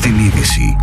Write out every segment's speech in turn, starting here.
στην είδηση.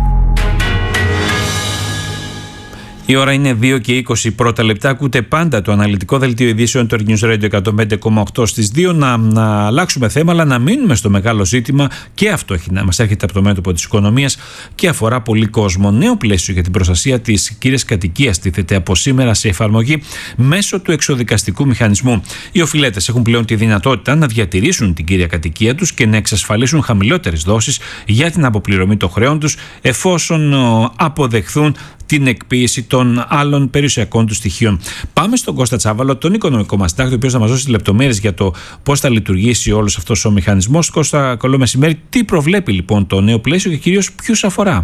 Η ώρα είναι 2 και 20 πρώτα λεπτά. Ακούτε πάντα το αναλυτικό δελτίο ειδήσεων του News Radio 105,8 στις 2. Να αλλάξουμε θέμα, αλλά να μείνουμε στο μεγάλο ζήτημα, και αυτό μας έρχεται από το μέτωπο της οικονομίας και αφορά πολύ κόσμο. Νέο πλαίσιο για την προστασία της κύριας κατοικίας τίθεται από σήμερα σε εφαρμογή μέσω του εξοδικαστικού μηχανισμού. Οι οφειλέτες έχουν πλέον τη δυνατότητα να διατηρήσουν την κύρια κατοικία τους και να εξασφαλίσουν χαμηλότερες δόσεις για την αποπληρωμή των χρεών τους, εφόσον αποδεχθούν την εκποίηση των άλλων περιουσιακών του στοιχείων. Πάμε στον Κώστα Τσάβαλο, τον οικονομικό μας τάκτη, ο οποίος θα μας δώσει λεπτομέρειες για το πώς θα λειτουργήσει όλος αυτός ο μηχανισμός. Κώστα, καλό μεσημέρι. Τι προβλέπει λοιπόν το νέο πλαίσιο και κυρίως ποιους αφορά?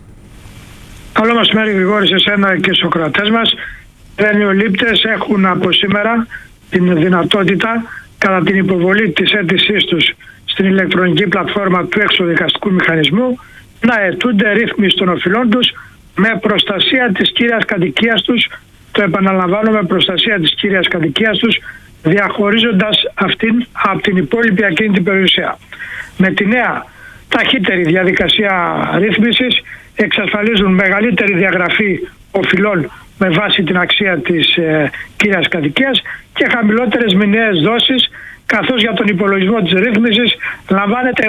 Καλό μεσημέρι, Γρηγόρη, σε εσένα και στους ακροατές μας. Οι δανειολήπτες έχουν από σήμερα την δυνατότητα, κατά την υποβολή της αίτησής τους στην ηλεκτρονική πλατφόρμα του εξοδικαστικού μηχανισμού, να αιτούνται ρύθμιση των οφειλών τους με προστασία της κύριας κατοικίας τους, το επαναλαμβάνω, με προστασία της κύριας κατοικίας τους, διαχωρίζοντας αυτήν από την υπόλοιπη ακίνητη περιουσία. Με τη νέα ταχύτερη διαδικασία ρύθμισης εξασφαλίζουν μεγαλύτερη διαγραφή οφειλών με βάση την αξία της κύριας κατοικίας και χαμηλότερες μηνιαίες δόσεις, καθώς για τον υπολογισμό της ρύθμισης λαμβάνεται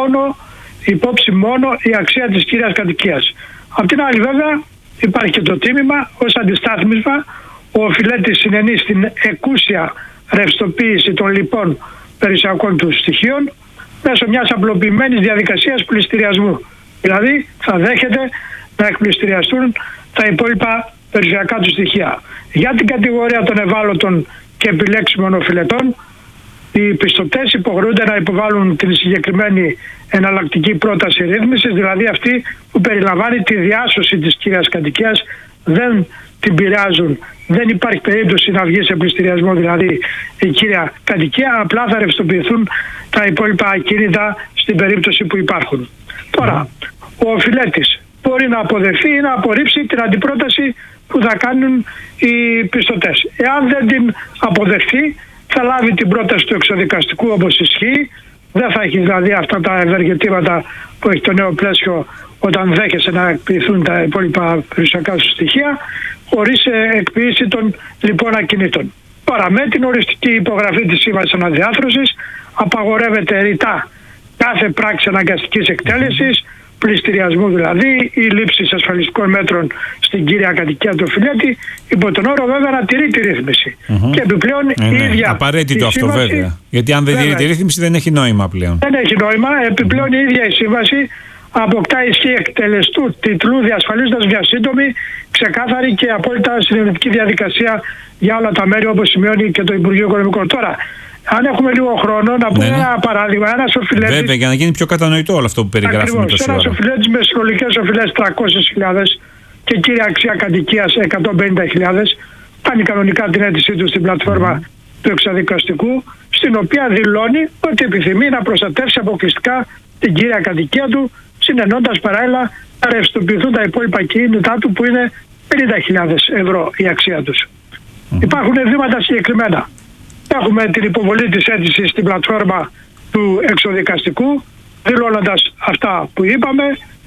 υπόψη μόνο η αξία της κύριας κατοικίας. Απ' την άλλη, βέβαια, υπάρχει και το τίμημα ως αντιστάθμισμα. Ο οφειλέτης συνενεί στην εκούσια ρευστοποίηση των λοιπών περιουσιακών του στοιχείων μέσω μιας απλοποιημένης διαδικασίας πληστηριασμού. Δηλαδή, θα δέχεται να εκπληστηριαστούν τα υπόλοιπα περιουσιακά του στοιχεία. Για την κατηγορία των ευάλωτων και επιλέξιμων οφειλετών, οι πιστωτές υποχρεούνται να υποβάλουν την συγκεκριμένη εναλλακτική πρόταση ρύθμισης, δηλαδή αυτή που περιλαμβάνει τη διάσωση της κύριας κατοικίας. Δεν την πειράζουν, δεν υπάρχει περίπτωση να βγει σε πληστηριασμό δηλαδή η κύρια κατοικία, απλά θα ρευστοποιηθούν τα υπόλοιπα ακίνητα στην περίπτωση που υπάρχουν. Τώρα, ο οφειλέτης μπορεί να αποδεχθεί ή να απορρίψει την αντιπρόταση που θα κάνουν οι πιστωτές. Εάν δεν την αποδεχθεί, θα λάβει την πρόταση του εξοδικαστικού όπως ισχύει. Δεν θα έχει δηλαδή αυτά τα ευεργετήματα που έχει το νέο πλαίσιο όταν δέχεσαι να εκποιηθούν τα υπόλοιπα περιουσιακά σου στοιχεία, χωρίς εκποίηση των λοιπόν ακινήτων. Τώρα, με την οριστική υπογραφή της σύμβασης αναδιάρθρωσης απαγορεύεται ρητά κάθε πράξη αναγκαστικής εκτέλεσης, πληστηριασμού δηλαδή, ή λήψης ασφαλιστικών μέτρων στην κύρια κατοικία του οφειλέτη, υπό τον όρο βέβαια να τηρεί τη ρύθμιση. Και επιπλέον η ίδια. Απαραίτητο αυτό βέβαια. Γιατί αν δεν τηρεί τη ρύθμιση δεν έχει νόημα πλέον. Δεν έχει νόημα. Επιπλέον η ίδια η σύμβαση αποκτά ισχύ εκτελεστού τίτλου, διασφαλίζοντας μια σύντομη, ξεκάθαρη και απόλυτα συνενετική διαδικασία για όλα τα μέρη, όπως σημειώνει και το Υπουργείο Οικονομικών. Τώρα, αν έχουμε λίγο χρόνο, να πούμε ένα παράδειγμα. Ένας οφειλέτης. Βέβαια, για να γίνει πιο κατανοητό όλο αυτό που περιγράφουμε. Ένας οφειλέτης με συνολικές οφειλές 300.000 και κύρια αξία κατοικίας 150.000 κάνει κανονικά την αίτησή του στην πλατφόρμα του εξαδικαστικού, στην οποία δηλώνει ότι επιθυμεί να προστατεύσει αποκλειστικά την κύρια κατοικία του, συνενώντας παράλληλα να ρευστοποιηθούν τα υπόλοιπα κίνητά του που είναι 50.000 ευρώ η αξία τους. Υπάρχουν βήματα συγκεκριμένα. Έχουμε την υποβολή της αίτησης στην πλατφόρμα του εξοδικαστικού, δηλώνοντας αυτά που είπαμε.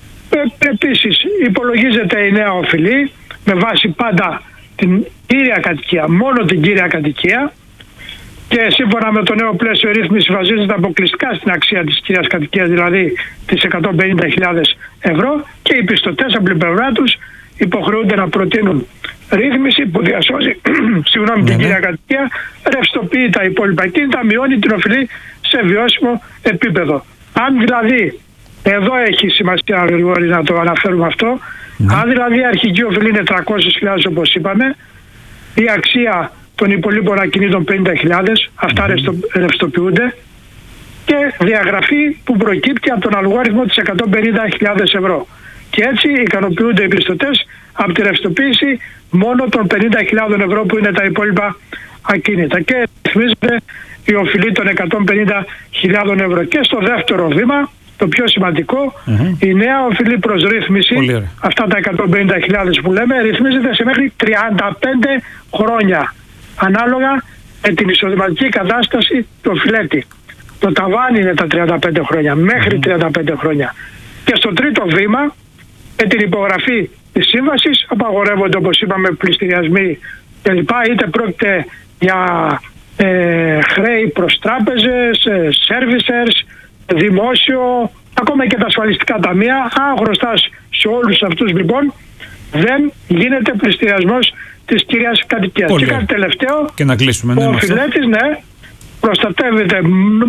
Επίσης υπολογίζεται η νέα οφειλή με βάση πάντα την κύρια κατοικία, μόνο την κύρια κατοικία, και σύμφωνα με το νέο πλαίσιο ρύθμιση βασίζεται αποκλειστικά στην αξία της κύριας κατοικίας, δηλαδή τις 150.000 ευρώ, και οι πιστωτές από την πλευρά τους υποχρεούνται να προτείνουν ρύθμιση που διασώζει την κύρια κατοικία, ρευστοποιεί τα υπόλοιπα κίνητα, μειώνει την οφειλή σε βιώσιμο επίπεδο. Αν δηλαδή, εδώ έχει σημασία να το αναφέρουμε αυτό, αν δηλαδή η αρχική οφειλή είναι 300.000 όπως είπαμε, η αξία των υπολείπων ακινήτων 50.000, αυτά ρευστοποιούνται, και διαγραφή που προκύπτει από τον αλγόριθμο της 150.000 ευρώ. Και έτσι ικανοποιούνται οι πιστωτές από τη ρευστοποίηση μόνο των 50.000 ευρώ που είναι τα υπόλοιπα ακίνητα, και ρυθμίζεται η οφειλή των 150.000 ευρώ. Και στο δεύτερο βήμα, το πιο σημαντικό, η νέα οφειλή προς ρύθμιση, αυτά τα 150.000 που λέμε, ρυθμίζεται σε μέχρι 35 χρόνια, ανάλογα με την εισοδηματική κατάσταση του οφειλέτη. Το ταβάνι είναι τα 35 χρόνια, μέχρι 35 χρόνια. Και στο τρίτο βήμα, με την υπογραφή της σύμβασης, απαγορεύονται, όπως είπαμε, πληστηριασμοί κλπ. Είτε πρόκειται για χρέη προς τράπεζες, servicers, δημόσιο, ακόμα και τα ασφαλιστικά ταμεία. Αν χρωστάς σε όλους αυτούς, λοιπόν, δεν γίνεται πληστηριασμός της κυρίας κατοικίας. Και κάτι τελευταίο, και να κλείσουμε, ο οφειλέτης προστατεύεται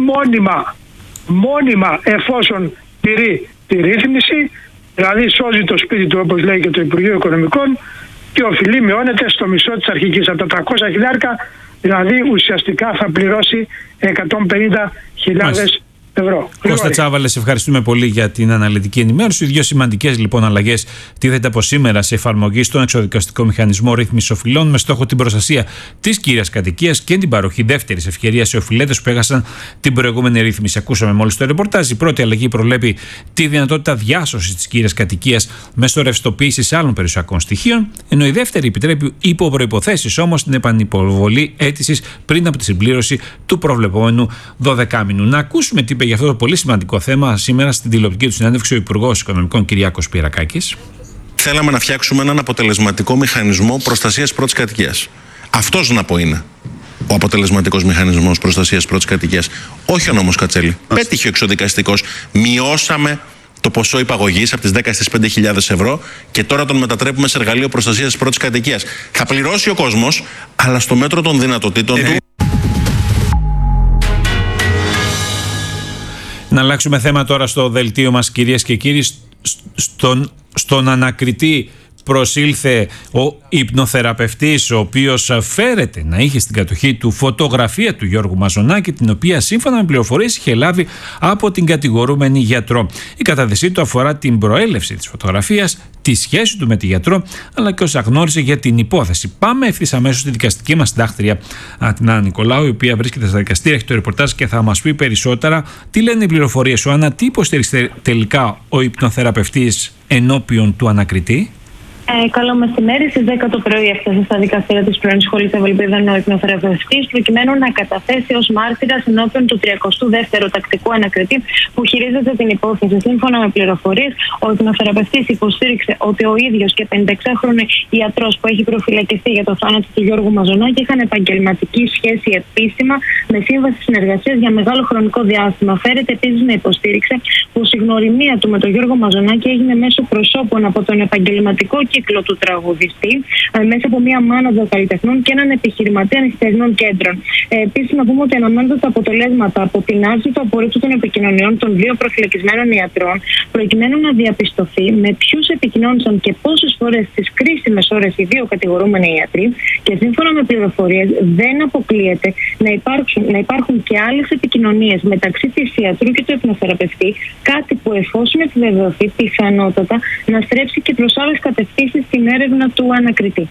μόνιμα εφόσον τηρεί τη ρύθμιση, δηλαδή σώζει το σπίτι του, όπως λέει και το Υπουργείο Οικονομικών, και ο οφειλή μειώνεται στο μισό της αρχικής, από τα 300.000, δηλαδή ουσιαστικά θα πληρώσει 150.000 ευρώ. Κώστα Τσάβαλε, σε ευχαριστούμε πολύ για την αναλυτική ενημέρωση. Δύο σημαντικές λοιπόν αλλαγές τίθεται από σήμερα σε εφαρμογή στον εξοδικαστικό μηχανισμό ρύθμισης οφειλών, με στόχο την προστασία της κύριας κατοικίας και την παροχή δεύτερης ευκαιρίας σε οφειλέτες που έχασαν την προηγούμενη ρύθμιση. Ακούσαμε μόλις το ρεπορτάζ. Η πρώτη αλλαγή προβλέπει τη δυνατότητα διάσωσης της κύριας κατοικίας μέσω ρευστοποίησης άλλων περιουσιακών στοιχείων, ενώ η δεύτερη επιτρέπει υπό προϋποθέσεις όμως την επανυποβολή αίτησης πριν από τη συμπλήρωση του προβλεπόμενου 12μηνου. Να ακούσουμε τι είπε για αυτό το πολύ σημαντικό θέμα σήμερα στην τηλεοπτική του συνέντευξη ο Υπουργός Οικονομικών Κυριάκος Πυρακάκης. Θέλαμε να φτιάξουμε έναν αποτελεσματικό μηχανισμό προστασίας πρώτης κατοικίας. Αυτός να πω είναι ο αποτελεσματικός μηχανισμός προστασίας πρώτης κατοικίας. Όχι ο νόμος Κατσέλη. Πέτυχε ο εξοδικαστικός. Μειώσαμε το ποσό υπαγωγής από τις 10 στις 5.000 ευρώ και τώρα τον μετατρέπουμε σε εργαλείο προστασίας της πρώτης κατοικίας. Θα πληρώσει ο κόσμος, αλλά στο μέτρο των δυνατοτήτων του. Να αλλάξουμε θέμα τώρα στο δελτίο μας, κυρίες και κύριοι. Στον ανακριτή προσήλθε ο υπνοθεραπευτής, ο οποίος φέρεται να είχε στην κατοχή του φωτογραφία του Γιώργου Μαζονάκη, την οποία σύμφωνα με πληροφορίες είχε λάβει από την κατηγορούμενη γιατρό. Η κατάθεσή του αφορά την προέλευση της φωτογραφίας, τη σχέση του με τη γιατρό, αλλά και όσα γνώριζε για την υπόθεση. Πάμε ευθύς αμέσως στη δικαστική μας συντάκτρια, την Άννα Νικολάου, η οποία βρίσκεται στα δικαστήρια, έχει το ρεπορτάζ και θα μας πει περισσότερα. Τι λένε οι πληροφορίες σου, Άννα, τι υποστήριξε τελικά ο υπνοθεραπευτής ενώπιον του ανακριτή? Καλό μεσημέρι. Στις 10 το πρωί έφτασε στα δικαστήρια της πρώην σχολής Ευελπίδων ο υπνοθεραπευτής, προκειμένου να καταθέσει ως μάρτυρας ενώπιον του 32ου τακτικού ανακριτή που χειρίζεται την υπόθεση. Σύμφωνα με πληροφορίες, ο υπνοθεραπευτής υποστήριξε ότι ο ίδιος και 56χρονος ιατρός που έχει προφυλακιστεί για το θάνατο του Γιώργου Μαζονάκη είχαν επαγγελματική σχέση επίσημα με σύμβαση συνεργασίας για μεγάλο χρονικό διάστημα. Φέρεται επίσης να υποστήριξε πως η γνωριμία του με τον Γιώργο Μαζονάκη έγινε μέσω προσώπων από τον επαγγελματικό κύκλο του τραγουδιστή, μέσα από μία μάνατζερ καλλιτεχνών και έναν επιχειρηματία νυχτερινών κέντρων. Επίσης, να πούμε ότι αναμένονται τα αποτελέσματα από την άρση του απορρίτου των επικοινωνιών των δύο προφυλακισμένων ιατρών, προκειμένου να διαπιστωθεί με ποιους επικοινώνησαν και πόσες φορές στις κρίσιμες ώρες οι δύο κατηγορούμενοι ιατροί, και σύμφωνα με πληροφορίες, δεν αποκλείεται να υπάρχουν και άλλες επικοινωνίες μεταξύ της ιατρού και του υπνοθεραπευτή, κάτι που εφόσον επιβεβαιωθεί, πιθανότατα να στρέψει και προς άλλες κατευθύνσεις στην έρευνα του ανακριτή.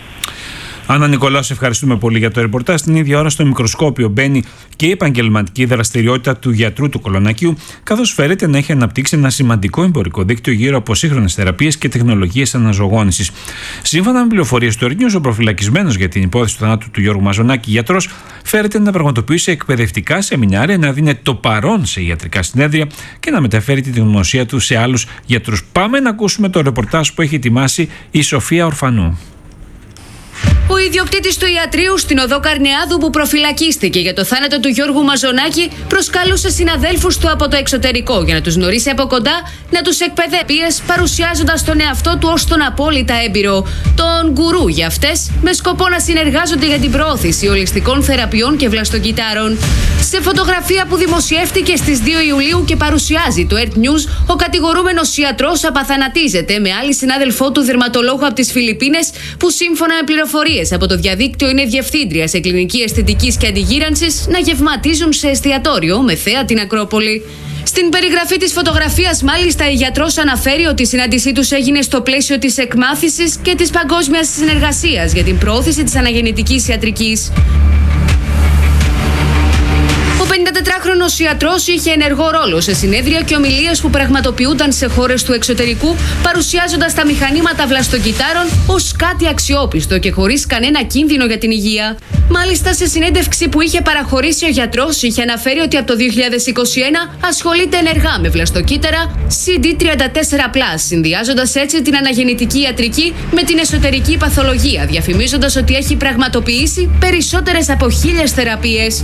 Άννα Νικολάου, σε ευχαριστούμε πολύ για το ρεπορτάζ. Την ίδια ώρα στο μικροσκόπιο μπαίνει και η επαγγελματική δραστηριότητα του γιατρού του Κολονακίου, καθώς φέρεται να έχει αναπτύξει ένα σημαντικό εμπορικό δίκτυο γύρω από σύγχρονες θεραπείες και τεχνολογίες αναζωογόνησης. Σύμφωνα με πληροφορίες του News, ο προφυλακισμένος για την υπόθεση του θανάτου του Γιώργου Μαζονάκη γιατρός φέρεται να πραγματοποιήσει εκπαιδευτικά σεμινάρια, να δίνει το παρόν σε ιατρικά συνέδρια και να μεταφέρει τη γνωσία του σε άλλους γιατρούς. Πάμε να ακούσουμε το ρεπορτάζ που έχει ετοιμάσει η Σοφία Ορφανού. Ο ιδιοκτήτης του ιατρείου στην οδό Καρνιάδου που προφυλακίστηκε για το θάνατο του Γιώργου Μαζονάκη προσκαλούσε συναδέλφους του από το εξωτερικό για να τους γνωρίσει από κοντά, να τους εκπαιδεύει, παρουσιάζοντας τον εαυτό του ως τον απόλυτα έμπειρο, τον γκουρού για αυτές, με σκοπό να συνεργάζονται για την προώθηση ολιστικών θεραπείων και βλαστοκυτάρων. Σε φωτογραφία που δημοσιεύτηκε στις 2 Ιουλίου και παρουσιάζει το Earth News, ο κατηγορούμενος ιατρός απαθανατίζεται με άλλη συνάδελφό του δερματολόγο από τις Φιλιππίνες, που σύμφωνα με πληροφορίες από το διαδίκτυο είναι διευθύντρια σε κλινική αισθητικής και αντιγύρανσης, να γευματίζουν σε εστιατόριο με θέα την Ακρόπολη. Στην περιγραφή της φωτογραφίας, μάλιστα, η γιατρός αναφέρει ότι η συνάντησή τους έγινε στο πλαίσιο της εκμάθησης και της παγκόσμιας συνεργασίας για την προώθηση της αναγεννητικής ιατρικής. Ο 24χρονος ιατρός είχε ενεργό ρόλο σε συνέδρια και ομιλίες που πραγματοποιούνταν σε χώρες του εξωτερικού, παρουσιάζοντας τα μηχανήματα βλαστοκυτάρων ως κάτι αξιόπιστο και χωρίς κανένα κίνδυνο για την υγεία. Μάλιστα, σε συνέντευξη που είχε παραχωρήσει ο γιατρός, είχε αναφέρει ότι από το 2021 ασχολείται ενεργά με βλαστοκύτταρα CD34+, συνδυάζοντας έτσι την αναγεννητική ιατρική με την εσωτερική παθολογία, διαφημίζοντας ότι έχει πραγματοποιήσει περισσότερες από 1000 θεραπείες.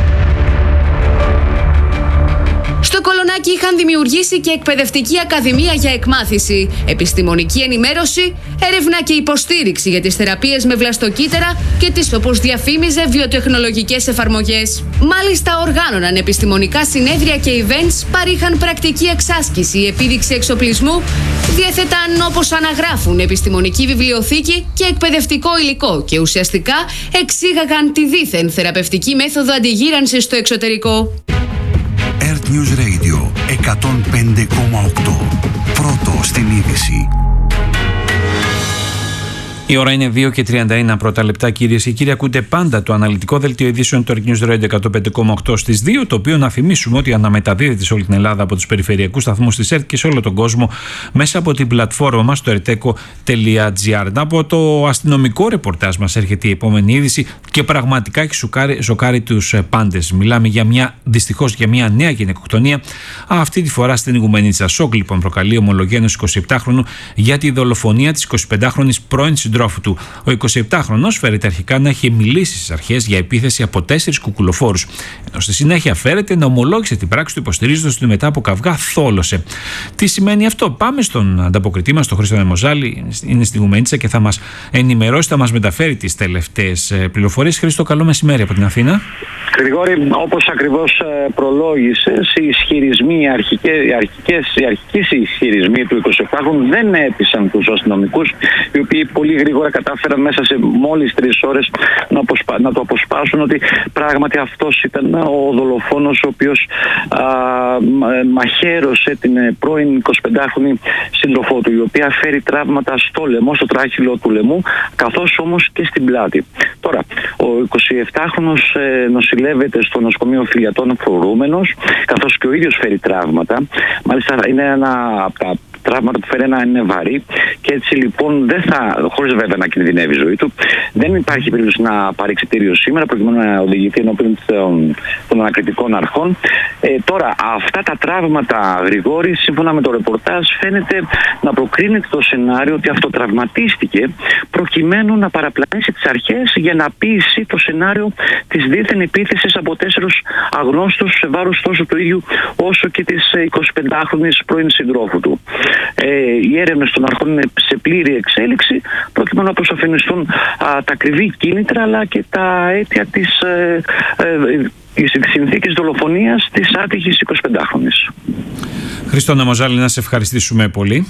Στο Κολονάκι είχαν δημιουργήσει και εκπαιδευτική ακαδημία για εκμάθηση, επιστημονική ενημέρωση, έρευνα και υποστήριξη για τις θεραπείες με βλαστοκύτταρα και τις, όπως διαφήμιζε, βιοτεχνολογικές εφαρμογές. Μάλιστα, οργάνωναν επιστημονικά συνέδρια και events, παρήχαν πρακτική εξάσκηση, επίδειξη εξοπλισμού, διέθεταν, όπως αναγράφουν, επιστημονική βιβλιοθήκη και εκπαιδευτικό υλικό και ουσιαστικά εξήγαγαν τη δίθεν θεραπευτική μέθοδο αντιγύρανσης στο εξωτερικό. Earth News Radio 105,8. Πρώτο στην είδηση. Η ώρα είναι 2 και 31 πρώτα λεπτά, κυρίες και κύριοι. Ακούτε πάντα το αναλυτικό δελτίο ειδήσεων του Earth News Radio 105,8 στις 2, το οποίο να θυμίσουμε ότι αναμεταδίδεται σε όλη την Ελλάδα από τους περιφερειακούς σταθμούς της ΕΡΤ και σε όλο τον κόσμο μέσα από την πλατφόρμα μας στο erteco.gr. Από το αστυνομικό ρεπορτάζ μας έρχεται η επόμενη είδηση και πραγματικά έχει σοκάρει τους πάντες. Μιλάμε δυστυχώς για μια νέα γυναικοκτονία, αυτή τη φορά στην Ιγουμενίτσα. Σοκ λοιπόν προκαλεί ομολογία ενός 27χρονου για τη δολοφονία της 25χρονης πρώην συντρόφου του. Ο 27χρονος φέρεται αρχικά να έχει μιλήσει στις αρχές για επίθεση από 4 κουκουλοφόρους, ενώ στη συνέχεια φέρεται να ομολόγησε την πράξη του, υποστηρίζοντας ότι μετά από καυγά θόλωσε. Τι σημαίνει αυτό? Πάμε στον ανταποκριτή μας, τον Χρήστο Νεμοζάλη, είναι στη Γουμενίτσα και θα μας ενημερώσει, θα μας μεταφέρει τις τελευταίες πληροφορίες. Χρήστο, καλό μεσημέρι από την Αθήνα. Γρηγόρη, όπως ακριβώς προλόγησες, οι αρχικοί ισχυρισμοί του 27χρονου δεν έπεισαν τους αστυνομικούς, οι οποίοι πολύ γρήγορα κατάφεραν μέσα σε μόλις 3 ώρες να το αποσπάσουν ότι πράγματι αυτός ήταν ο δολοφόνος, ο οποίος μαχαίρωσε την πρώην 25χρονη σύντροφό του, η οποία φέρει τραύματα στο λαιμό, στο τράχυλο του λαιμού, καθώς όμως και στην πλάτη. Τώρα, ο 27χρονος νοσηλεύεται στο νοσοκομείο Φιλιατών φορούμενος, καθώς και ο ίδιος φέρει τραύματα. Μάλιστα είναι ένα από τα τραύματα που φέρει είναι βαρύ και έτσι λοιπόν χωρίς βέβαια να κινδυνεύει η ζωή του, δεν υπάρχει περίπτωση να πάρει εξιτήριο σήμερα προκειμένου να οδηγηθεί ενώπιον των ανακριτικών αρχών. Τώρα, αυτά τα τραύματα, Γρηγόρη, σύμφωνα με το ρεπορτάζ, φαίνεται να προκρίνεται το σενάριο ότι αυτοτραυματίστηκε προκειμένου να παραπλανήσει τις αρχές για να πείσει το σενάριο της δίθεν επίθεσης από 4 αγνώστους σε βάρος τόσο του ίδιου όσο και της 25χρονης πρώην συντρόφου του. Οι έρευνες των αρχών είναι σε πλήρη εξέλιξη προκειμένου να αποσαφινιστούν τα ακριβή κίνητρα αλλά και τα αίτια της συνθήκης δολοφονίας της άτυχης 25χρονης. Χρήστο Νεμοζάλη, να σε ευχαριστήσουμε πολύ.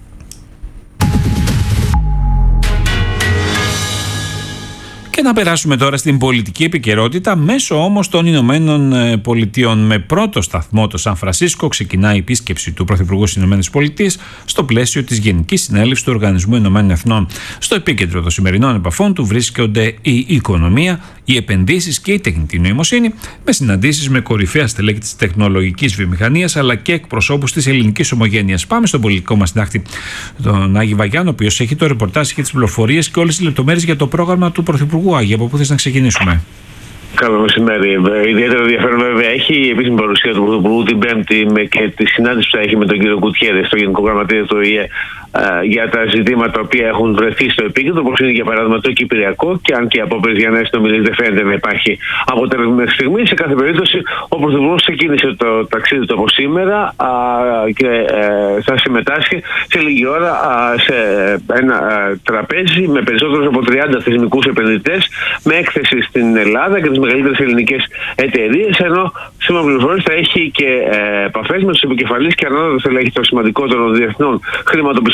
Και να περάσουμε τώρα στην πολιτική επικαιρότητα μέσω όμως των Ηνωμένων Πολιτειών. Με πρώτο σταθμό το Σαν Φρανσίσκο ξεκινάει η επίσκεψη του Πρωθυπουργού στις Ηνωμένες Πολιτείες στο πλαίσιο της Γενικής Συνέλευσης του Οργανισμού Ηνωμένων Εθνών. Στο επίκεντρο των σημερινών επαφών του βρίσκονται η οικονομία, οι επενδύσεις και η τεχνητή νοημοσύνη, με συναντήσεις με κορυφαία στελέχη της τεχνολογικής βιομηχανίας αλλά και εκπροσώπους της ελληνικής ομογένειας. Πάμε στον πολιτικό μας συντάκτη, τον Άγη Βαγιάνο, ο οποίος έχει το ρεπορτάζ και τις πληροφορίες και όλες τις λεπτομέρειες για το πρόγραμμα του Πρωθυπουργού. Άγη, από πού θες να ξεκινήσουμε? Καλό μεσημέρι. Ιδιαίτερο ενδιαφέρον βέβαια έχει η επίσημη παρουσία του Πρωθυπουργού την Πέμπτη και τη συνάντηση που θα έχει με τον κύριο Κουτιέρη στο Γενικό Γραμματείο του ΟΗΕ για τα ζητήματα τα οποία έχουν βρεθεί στο επίκεντρο, όπως είναι για παράδειγμα το Κυπριακό, και αν και οι απόπειρες για νέες συνομιλίες δεν φαίνεται να υπάρχει αποτέλεσμα μέχρι στιγμή. Σε κάθε περίπτωση, ο Πρωθυπουργός ξεκίνησε το ταξίδι του από σήμερα και θα συμμετάσχει σε λίγη ώρα σε ένα τραπέζι με περισσότερους από 30 θεσμικούς επενδυτές, με έκθεση στην Ελλάδα και τις μεγαλύτερες ελληνικές εταιρείες, ενώ σήμερα πληροφορίες θα έχει και επαφές με τους επικεφαλείς και ανώτατους στελέχη των σημαντικότερων διεθνών χρηματοπιστωτικών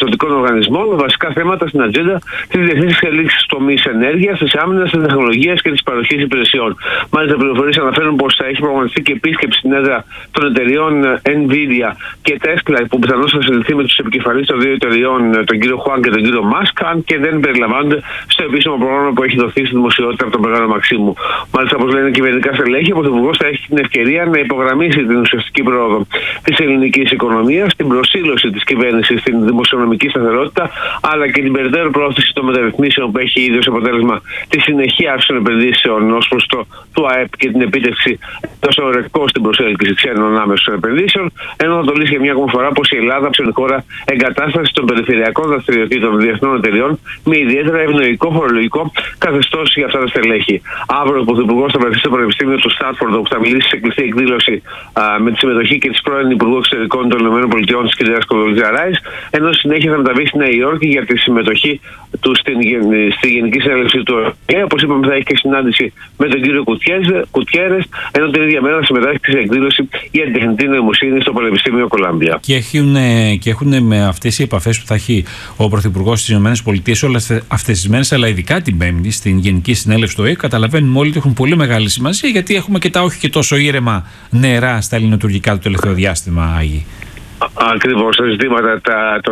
χρηματοπιστωτικών οργανισμών με βασικά θέματα στην ατζέντα της διεθνής εξελίξης τομείς ενέργειας, της άμυνας, της τεχνολογίας και της παροχής υπηρεσιών. Μάλιστα, πληροφορίες αναφέρουν πως θα έχει προγραμματιστεί και επίσκεψη στην έδρα των εταιριών Nvidia και Tesla, που πιθανώς θα συνδεθεί με τους επικεφαλείς των δύο εταιριών, τον κύριο Χουάν και τον κύριο Μάσκ, αν και δεν περιλαμβάνονται στο επίσημο πρόγραμμα που έχει δοθεί στη δημοσιότητα από τον Μεγάλο Μαξίμου. Μάλιστα, όπως λένε κυβερνητικά στελέχη, ο Πρωθυπουργός θα έχει την ευκαιρία να υπογραμμίσει την ουσιαστική πρόοδο της ελληνικής οικονομίας, την προσήλωση της κυβέρνησης στην δημοσιονομική σταθερότητα, αλλά και την περαιτέρω πρόθεση των μεταρρυθμίσεων που έχει ήδη ως αποτέλεσμα τη συνεχή αύξηση των επενδύσεων ως προς το του ΑΕΠ και την επίτευξη τόσο ρεκόρ στην προσέλκυση ξένων άμεσων επενδύσεων, ενώ θα τονίσει για μια ακόμα φορά πως η Ελλάδα ψάχνει χώρα εγκατάσταση των περιφερειακών δραστηριοτήτων διεθνών εταιριών με ιδιαίτερα ευνοϊκό φορολογικό καθεστώς για αυτά τα στελέχη. Αύριο ο Πρωθυπουργός θα βρεθεί στο Πανεπιστήμιο του Στάτφορντ, όπου θα μιλήσει σε κλειστή εκδήλωση με τη συμμετοχή και της πρώην Υπουργού Εξωτερικών των ΗΠΑ, της κ. Κοντολίτζα Ράις, ενώ συνέχεια θα μεταβεί στη Νέα Υόρκη για τη συμμετοχή του στη Γενική Συνέλευση του ΟΗΕ. Όπως είπαμε, θα έχει και συνάντηση με τον κύριο Κουτιέρες, ενώ την ίδια μέρα θα συμμετάσχει σε εκδήλωση για την τεχνητή νοημοσύνη στο Πανεπιστήμιο Κολάμπια. Και έχουν με αυτές οι επαφές που θα έχει ο Πρωθυπουργός στις ΗΠΑ όλες αυτές τις μέρες, αλλά ειδικά την Πέμπτη στην Γενική Συνέλευση του ΟΗΕ, καταλαβαίνουμε όλοι ότι έχουν πολύ μεγάλη σημασία, γιατί έχουμε και τα όχι και τόσο ήρεμα νερά στα ελληνοτουρκικά το τελευταίο διάστημα, Άγιοι. Ακριβώς, τα ζητήματα,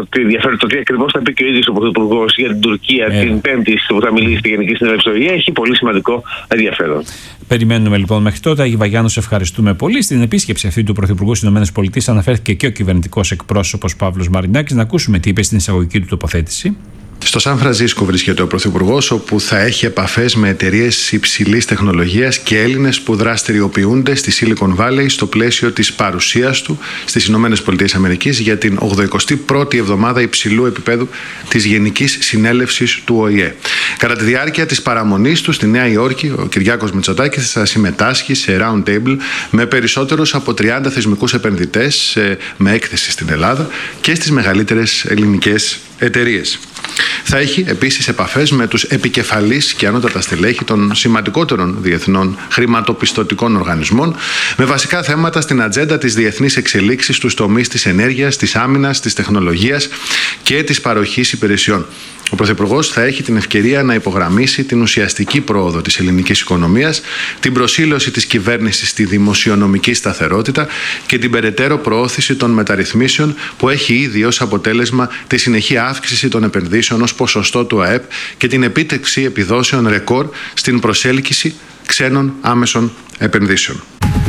το τι ακριβώς θα πει και ο ίδιος ο Πρωθυπουργός για την Τουρκία την Πέμπτη που θα μιλήσει στη Γενική Συνέλευση του ΟΗΕ έχει πολύ σημαντικό ενδιαφέρον. Περιμένουμε λοιπόν μέχρι τότε. Άγιοι Βαγιάννου, σε ευχαριστούμε πολύ. Στην επίσκεψη αυτή του Πρωθυπουργού στις ΗΠΑ αναφέρθηκε και ο κυβερνητικός εκπρόσωπος Παύλος Μαρινάκης. Να ακούσουμε τι είπε στην εισαγωγική του τοποθέτηση. Στο Σαν Φρανσίσκο βρίσκεται ο Πρωθυπουργός, όπου θα έχει επαφές με εταιρείες υψηλής τεχνολογίας και Έλληνες που δραστηριοποιούνται στη Silicon Valley στο πλαίσιο της παρουσίας του στις ΗΠΑ για την 81η εβδομάδα υψηλού επίπεδου της Γενικής Συνέλευσης του ΟΗΕ. Κατά τη διάρκεια της παραμονής του στη Νέα Υόρκη, ο Κυριάκος Μητσοτάκης θα συμμετάσχει σε round table με περισσότερους από 30 θεσμικούς επενδυτές με έκθεση στην Ελλάδα και στις μεγαλύτερες ελληνικές εταιρείες. Θα έχει επίσης επαφές με τους επικεφαλείς και ανώτατα στελέχη των σημαντικότερων διεθνών χρηματοπιστωτικών οργανισμών με βασικά θέματα στην ατζέντα της διεθνής εξελίξης στους τομείς της ενέργειας, της άμυνας, της τεχνολογίας και της παροχής υπηρεσιών. Ο Πρωθυπουργός θα έχει την ευκαιρία να υπογραμμίσει την ουσιαστική πρόοδο της ελληνικής οικονομίας, την προσήλωση της κυβέρνησης στη δημοσιονομική σταθερότητα και την περαιτέρω προώθηση των μεταρρυθμίσεων που έχει ήδη ως αποτέλεσμα τη συνεχή αύξηση των επενδύσεων ως ποσοστό του ΑΕΠ και την επίτευξη επιδόσεων ρεκόρ στην προσέλκυση ξένων άμεσων επενδύσεων.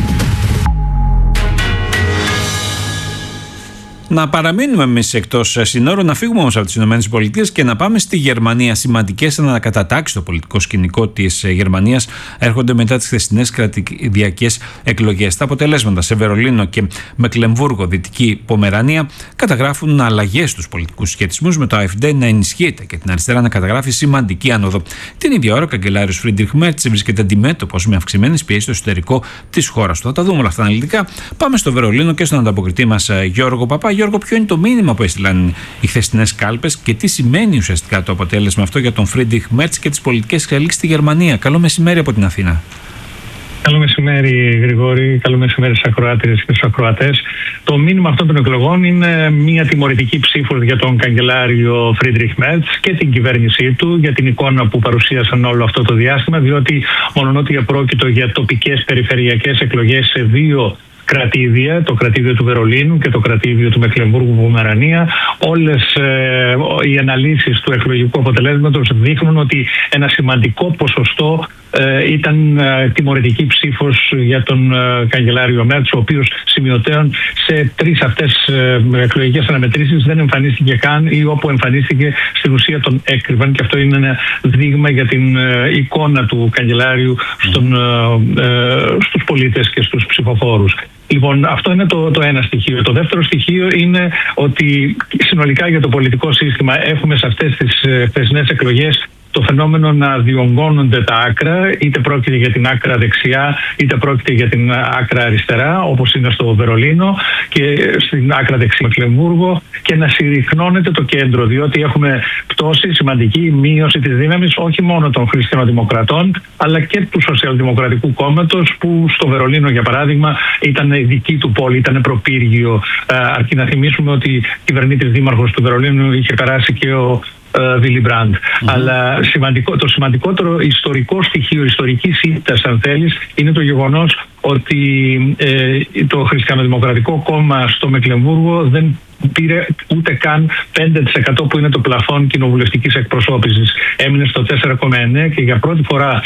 Να παραμείνουμε εμείς εκτός συνόρων, να φύγουμε όμως από τις ΗΠΑ και να πάμε στη Γερμανία. Σημαντικές ανακατατάξεις στο πολιτικό σκηνικό της Γερμανίας έρχονται μετά τις χθεσινές κρατηδιακές εκλογές. Τα αποτελέσματα σε Βερολίνο και Μεκλεμβούργο, Δυτική Πομερανία, καταγράφουν αλλαγές στους πολιτικούς σχετισμούς, με το AfD να ενισχύεται και την αριστερά να καταγράφει σημαντική άνοδο. Την ίδια ώρα, ο καγκελάριος Φρίντριχ Μέρτς βρίσκεται αντιμέτωπος με αυξημένες πιέσεις στο εσωτερικό της χώρας του. Θα τα δούμε όλα αυτά αναλυτικά. Πάμε στο Βερολίνο και στον ανταποκριτή μας Γιώργο Παπά. Γιώργο, ποιο είναι το μήνυμα που έστειλαν οι χθεσινές κάλπες και τι σημαίνει ουσιαστικά το αποτέλεσμα αυτό για τον Φρίντριχ Μέρτς και τις πολιτικές εξελίξεις στη Γερμανία? Καλό μεσημέρι από την Αθήνα. Καλό μεσημέρι, Γρηγόρη. Καλό μεσημέρι στους ακροάτριες και στους ακροατές. Το μήνυμα αυτών των εκλογών είναι μια τιμωρητική ψήφος για τον καγκελάριο Φρίντριχ Μέρτς και την κυβέρνησή του για την εικόνα που παρουσίασαν όλο αυτό το διάστημα, διότι μόνον επρόκειτο για τοπικές περιφερειακές εκλογές σε δύο κρατήδια, το κρατήδιο του Βερολίνου και το κρατήδιο του Μεκλεμβούργου-Πομερανία, όλες οι αναλύσεις του εκλογικού αποτελέσματος δείχνουν ότι ένα σημαντικό ποσοστό ήταν τιμωρητική ψήφος για τον καγκελάριο Μέρτς, ο οποίος σημειωτέων σε τρεις αυτές εκλογικές αναμετρήσεις δεν εμφανίστηκε καν, ή όπου εμφανίστηκε στην ουσία τον έκρυβαν, και αυτό είναι ένα δείγμα για την εικόνα του καγκελάριου στους πολίτες και στους ψηφοφόρους. Λοιπόν, αυτό είναι το ένα στοιχείο. Το δεύτερο στοιχείο είναι ότι συνολικά για το πολιτικό σύστημα έχουμε σε αυτές τις χθεσινές εκλογές το φαινόμενο να διονγκώνονται τα άκρα, είτε πρόκειται για την άκρα δεξιά, είτε πρόκειται για την άκρα αριστερά, όπως είναι στο Βερολίνο και στην άκρα δεξιά Μεκλεμβούργο, και να συρρυκνώνεται το κέντρο, διότι έχουμε πτώση, σημαντική μείωση της δύναμης όχι μόνο των χριστιανοδημοκρατών, αλλά και του Σοσιαλδημοκρατικού Κόμματος, που στο Βερολίνο, για παράδειγμα, ήταν δική του πόλη, ήταν προπύργιο. Αρκεί να θυμίσουμε ότι κυβερνήτης δήμαρχος του Βερολίνου είχε περάσει και ο Βίλι Μπραντ. Αλλά το σημαντικότερο ιστορικό στοιχείο, ιστορική ήττα, αν θέλεις, είναι το γεγονός ότι το Χριστιανοδημοκρατικό Κόμμα στο Μεκλεμβούργο δεν πήρε ούτε καν 5% που είναι το πλαφόν κοινοβουλευτικής εκπροσώπησης. Έμεινε στο 4,9% και για πρώτη φορά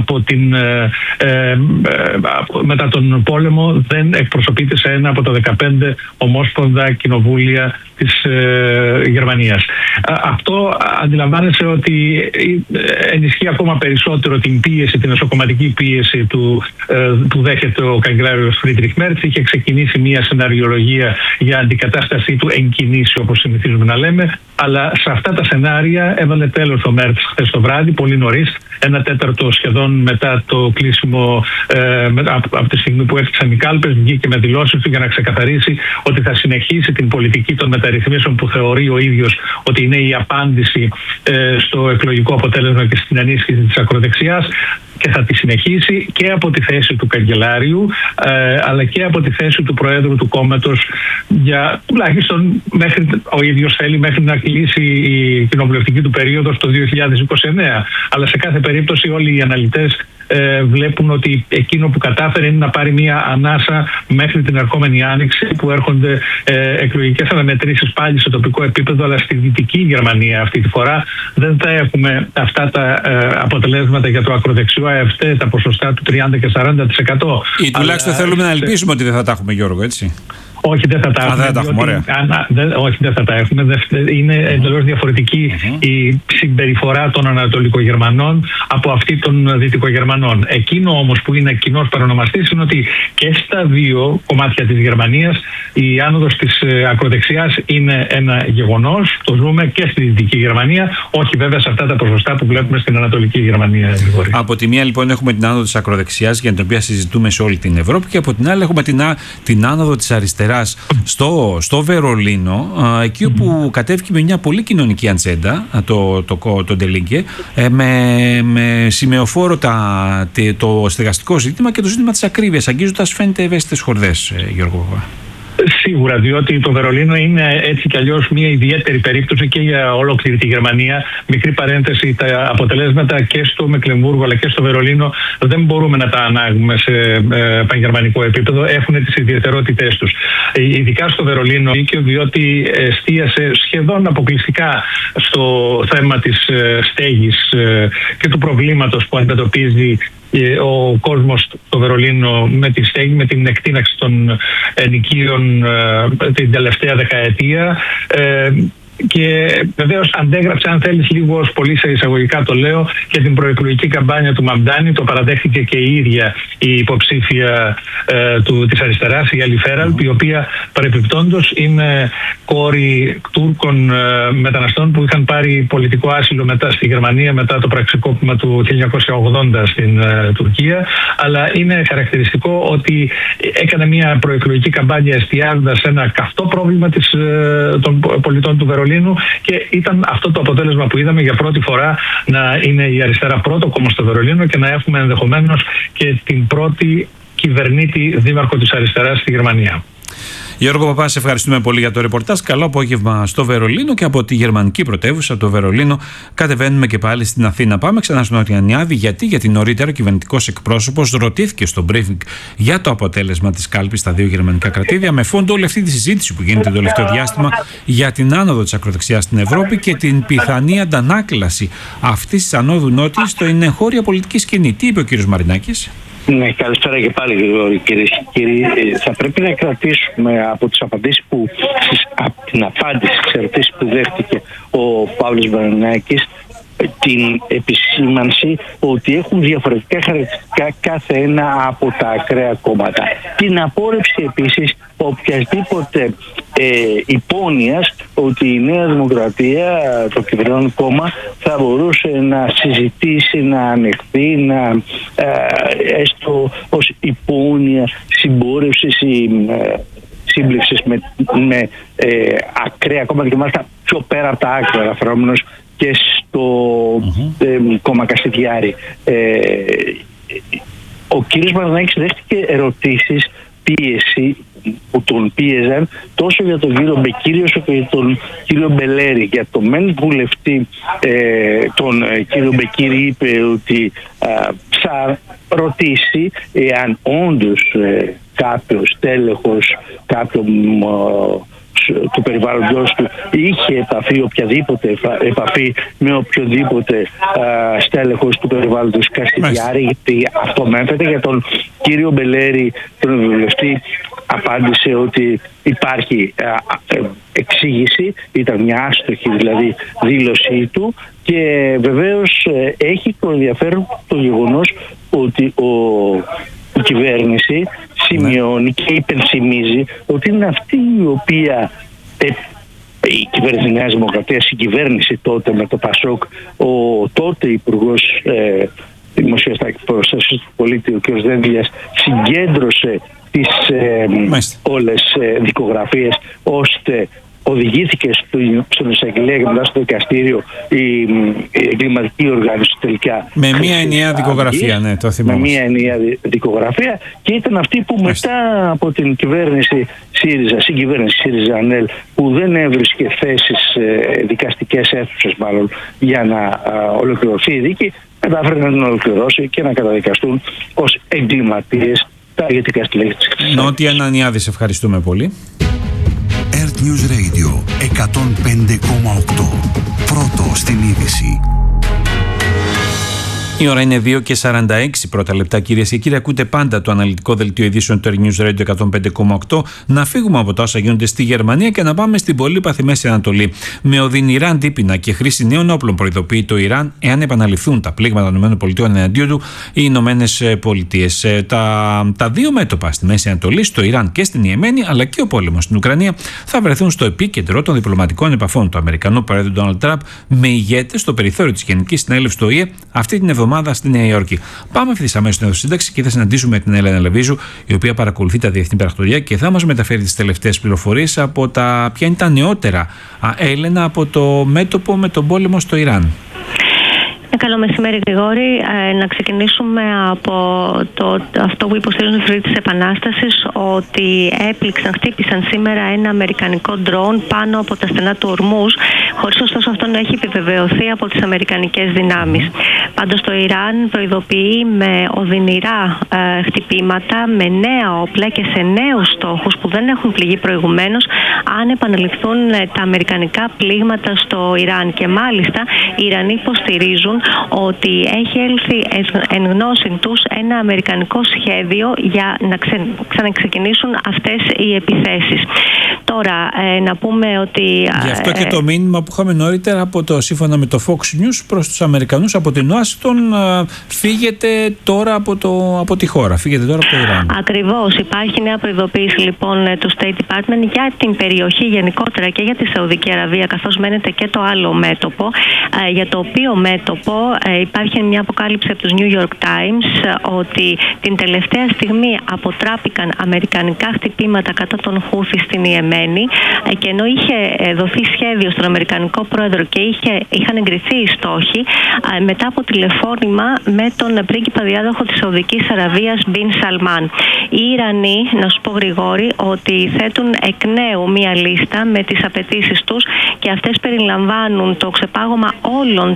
μετά τον πόλεμο δεν εκπροσωπείται σε ένα από τα 15 ομόσπονδα κοινοβούλια της Γερμανίας. Αυτό αντιλαμβάνεσαι ότι ενισχύει ακόμα περισσότερο την πίεση, την εσωκομματική πίεση που δέχεται ο καγκελάριος Φρίντριχ Μέρτς. Είχε ξεκινήσει μια σεναριολογία για αντικατάστασή του εν κινήσει, όπως συνηθίζουμε να λέμε, αλλά σε αυτά τα σενάρια έβαλε τέλος ο Μέρτς χθες το βράδυ, πολύ νωρίς, 1/4 σχεδόν μετά το κλείσιμο, από τη στιγμή που έφτιαξαν οι κάλπες, βγήκε με δηλώσεις του για να ξεκαθαρίσει ότι θα συνεχίσει την πολιτική των μεταρρυθμίσεων που θεωρεί ο ίδιος ότι είναι η απάντηση στο εκλογικό αποτέλεσμα και στην ενίσχυση της ακροδεξιάς, και θα τη συνεχίσει και από τη θέση του καγκελάριου, αλλά και από τη θέση του Προέδρου του κόμματος, για τουλάχιστον ο ίδιος θέλει μέχρι να κλείσει η κοινοβουλευτική του περίοδος το 2029. Αλλά σε κάθε περίπτωση όλοι οι αναλυτές βλέπουν ότι εκείνο που κατάφερε είναι να πάρει μια ανάσα μέχρι την ερχόμενη άνοιξη, που έρχονται εκλογικές αναμετρήσεις πάλι σε τοπικό επίπεδο, αλλά στη Δυτική Γερμανία αυτή τη φορά δεν θα έχουμε αυτά τα αποτελέσματα για το ακροδεξιό ΑΕΦΤ, τα ποσοστά του 30 και 40%. Ή τουλάχιστον θέλουμε να ελπίσουμε ότι δεν θα τα έχουμε, Γιώργο, έτσι. Όχι, δεν θα τα έχουμε. Όχι, δεν θα τα έχουμε. Είναι εντελώς διαφορετική η συμπεριφορά των Ανατολικογερμανών από αυτή των Δυτικογερμανών. Εκείνο όμως που είναι κοινός παρονομαστής είναι ότι και στα δύο κομμάτια της Γερμανίας η άνοδος της ακροδεξιάς είναι ένα γεγονός. Το ζούμε και στη Δυτική Γερμανία, όχι βέβαια σε αυτά τα ποσοστά που βλέπουμε στην Ανατολική Γερμανία. Από τη μία λοιπόν έχουμε την άνοδο της ακροδεξιάς, για την οποία συζητούμε σε όλη την Ευρώπη, και από την άλλη έχουμε την άνοδο της αριστεράς στο Βερολίνο, εκεί όπου κατέβηκε με μια πολύ κοινωνική ατζέντα το Ντελίγκε, με σημεοφόρο το στεγαστικό ζήτημα και το ζήτημα της ακρίβειας, αγγίζοντας φαίνεται ευαίσθητες χορδές, Γιώργο Παπά. Σίγουρα, διότι το Βερολίνο είναι έτσι κι αλλιώς μια ιδιαίτερη περίπτωση και για ολόκληρη τη Γερμανία. Μικρή παρένθεση, τα αποτελέσματα και στο Μεκλεμβούργο αλλά και στο Βερολίνο δεν μπορούμε να τα ανάγουμε σε πανγερμανικό επίπεδο. Έχουν τις ιδιαιτερότητές τους. Ειδικά στο Βερολίνο, διότι εστίασε σχεδόν αποκλειστικά στο θέμα της στέγης και του προβλήματος που αντιμετωπίζει ο κόσμος στο Βερολίνο με τη στέγη, με την εκτείναξη των ενοικίων την τελευταία δεκαετία. Και βεβαίως αντέγραψε, αν θέλεις, λίγο πολύ σε εισαγωγικά το λέω, και την προεκλογική καμπάνια του Μαμντάνη. Το παραδέχτηκε και η ίδια η υποψήφια της αριστεράς, η Έλλη Φέραλπ, η οποία παρεπιπτόντως είναι κόρη Τούρκων μεταναστών που είχαν πάρει πολιτικό άσυλο μετά στη Γερμανία μετά το πραξικόπημα του 1980 στην Τουρκία. Αλλά είναι χαρακτηριστικό ότι έκανε μια προεκλογική καμπάνια εστιάζοντας σε ένα καυτό πρόβλημα των πολιτών του Βερολίνου, και ήταν αυτό το αποτέλεσμα που είδαμε για πρώτη φορά, να είναι η αριστερά πρώτο κόμμα στο Βερολίνο και να έχουμε ενδεχομένως και την πρώτη κυβερνήτη δήμαρχο της αριστεράς στη Γερμανία. Γιώργο Παπά, σε ευχαριστούμε πολύ για το ρεπορτάζ. Καλό απόγευμα στο Βερολίνο, και από τη γερμανική πρωτεύουσα, το Βερολίνο, κατεβαίνουμε και πάλι στην Αθήνα. Πάμε ξανά στον Νότια Νιάδη, γιατί νωρίτερα ο κυβερνητικός εκπρόσωπος ρωτήθηκε στο briefing για το αποτέλεσμα της κάλπης στα δύο γερμανικά κρατήδια, με φόντο όλη αυτή τη συζήτηση που γίνεται το τελευταίο διάστημα για την άνοδο της ακροδεξιάς στην Ευρώπη και την πιθανή αντανάκλαση αυτής της ανόδου νότης στην εγχώρια πολιτική σκηνή. Τι είπε ο κ. Μαρινάκης? Ναι, καλησπέρα και πάλι, κυρίες και κύριοι. Θα πρέπει να κρατήσουμε από τις απαντήσεις από την απάντηση στις ερωτήσεις που δέχτηκε ο Παύλος Μαρινάκης την επισήμανση ότι έχουν διαφορετικά χαρακτηριστικά κάθε ένα από τα ακραία κόμματα. Την απόρρευση επίσης οποιασδήποτε υπόνοιας ότι η Νέα Δημοκρατία, το κυβερνών κόμμα, θα μπορούσε να συζητήσει, να ανεχθεί, να έστω ως υπόνοια συμπόρευσης ή σύμπληξης με ακραία κόμματα και μάλιστα πιο πέρα από τα άκρα, αναφερόμενος και στο κόμμα Κασιδιάρη. Ο κ. Μαρινάκης δέχτηκε ερωτήσεις, πίεση που τον πίεζαν τόσο για τον κύριο Μπεκίρη όσο και για τον κύριο Μπελέρη. Για το μεν βουλευτή τον κύριο Μπεκίρη είπε ότι θα ρωτήσει εάν όντως κάποιος τέλεχος, κάποιον του περιβάλλοντος του είχε επαφή, οποιαδήποτε επαφή με οποιοδήποτε στέλεχος του περιβάλλοντος Κασιδιάρη, γιατί αυτό μένθεται. Για τον κύριο Μπελέρη, τον βουλευτή, απάντησε ότι υπάρχει εξήγηση, ήταν μια άστοχη δηλαδή δήλωσή του, και βεβαίως έχει το ενδιαφέρον το γεγονός ότι η κυβέρνηση σημειώνει και υπενθυμίζει ότι είναι αυτή η οποία η κυβέρνηση της Νέας Δημοκρατίας, η κυβέρνηση τότε με το ΠΑΣΟΚ, ο τότε Υπουργός Δημοσίας Προστασίας του Πολίτη, ο κ. Δένδιας, συγκέντρωσε τις όλες δικογραφίες, ώστε οδηγήθηκε στον εισαγγελέα και μετά στο δικαστήριο η εγκληματική οργάνωση τελικά. Με μία ενιαία δικογραφία, ναι, το θυμάμαι. Με μία ενιαία δικογραφία, και ήταν αυτή που μετά από την κυβέρνηση ΣΥΡΙΖΑ, συγκυβέρνηση ΣΥΡΙΖΑ-ΑΝΕΛ, που δεν έβρισκε θέσεις, δικαστικές αίθουσες μάλλον, για να ολοκληρωθεί η δίκη, κατάφερε να την ολοκληρώσει και να καταδικαστούν ως εγκληματίες τα ηγετικά στελέχη της Χρυσής Αυγής. Νότια Ανανιάδη, ευχαριστούμε πολύ. Earth News Radio 105,8. Πρώτο στην είδηση. Η ώρα είναι 2:46 πρώτα λεπτά, κυρίες και κύριοι. Ακούτε πάντα το αναλυτικό δελτίο ειδήσεων του Earth News Radio 105,8. Να φύγουμε από τα όσα γίνονται στη Γερμανία και να πάμε στην πολύπαθη Μέση Ανατολή. Με οδυνηρά αντίπεινα και χρήση νέων όπλων προειδοποιεί το Ιράν εάν επαναληφθούν τα πλήγματα των ΗΠΑ εναντίον του οι ΗΠΑ. Τα δύο μέτωπα στη Μέση Ανατολή, στο Ιράν και στην Ιεμένη, αλλά και ο πόλεμος στην Ουκρανία, θα βρεθούν στο επίκεντρο των διπλωματικών επαφών του Αμερικανού Προέδρου Ντόναλντ Τραμπ με ηγέτες στο περιθώριο της Γενικής Συνέλευσης του ΟΗΕ αυτή την εβδομάδα στη Νέα Υόρκη. Πάμε ευθύς αμέσως στην σύνταξη και θα συναντήσουμε την Έλενα Λεβίζου, η οποία παρακολουθεί τα διεθνή πρακτορία και θα μας μεταφέρει τις τελευταίες πληροφορίες από ποια είναι τα νεότερα. Έλενα, από το μέτωπο με τον πόλεμο στο Ιράν. Καλό μεσημέρι, Γρηγόρη. Να ξεκινήσουμε από αυτό που υποστηρίζουν οι φίλοι της Επανάστασης, ότι χτύπησαν σήμερα ένα αμερικανικό ντρόουν πάνω από τα στενά του Ορμούζ, χωρίς ωστόσο αυτό να έχει επιβεβαιωθεί από τις αμερικανικές δυνάμεις. Πάντως το Ιράν προειδοποιεί με οδυνηρά χτυπήματα, με νέα όπλα και σε νέους στόχους που δεν έχουν πληγεί προηγουμένως, αν επαναληφθούν τα αμερικανικά πλήγματα στο Ιράν. Και μάλιστα οι Ιρανοί υποστηρίζουν ότι έχει έλθει εν γνώση τους ένα αμερικανικό σχέδιο για να ξαναξεκινήσουν αυτές οι επιθέσεις. Τώρα, να πούμε ότι... Γι' αυτό και το μήνυμα που είχαμε νωρίτερα σύμφωνα με το Fox News προς τους Αμερικανούς από την Ουάσιγκτον, φύγετε τώρα από τη χώρα, φύγετε τώρα από το Ιράν. Ακριβώς. Υπάρχει νέα προειδοποίηση λοιπόν του State Department για την περιοχή γενικότερα και για τη Σαουδική Αραβία, καθώς μένεται και το άλλο μέτωπο, για το οποίο μέτωπο υπάρχει μια αποκάλυψη από τους New York Times ότι την τελευταία στιγμή αποτράπηκαν αμερικανικά χτυπήματα κατά τον Χούθη στην Ιεμένη, και ενώ είχε δοθεί σχέδιο στον Αμερικανικό πρόεδρο και είχαν εγκριθεί οι στόχοι, μετά από τηλεφώνημα με τον πρίγκιπα διάδοχο της Σαουδικής Αραβίας Μπιν Σαλμάν. Οι Ιρανοί, να σου πω, Γρηγόρη, ότι θέτουν εκ νέου μία λίστα με τις απαιτήσεις τους, και αυτές περιλαμβάνουν το ξεπάγωμα όλων